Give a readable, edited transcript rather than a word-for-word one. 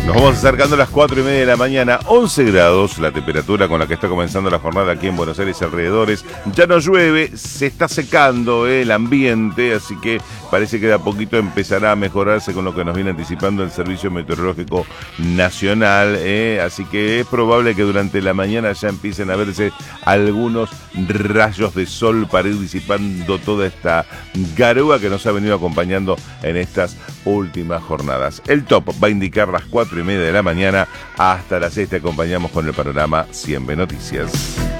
Nos vamos acercando a las 4:30 de la mañana, 11 grados, la temperatura con la que está comenzando la jornada aquí en Buenos Aires alrededores. Ya no llueve, se está secando el ambiente, así que parece que de a poquito empezará a mejorarse con lo que nos viene anticipando el Servicio Meteorológico Nacional. Así que es probable que durante la mañana ya empiecen a verse algunos rayos de sol para ir disipando toda esta garúa que nos ha venido acompañando en estas últimas jornadas. El top va a indicar las 4:30 de la mañana. Hasta las 6 te acompañamos con el panorama 100 Noticias.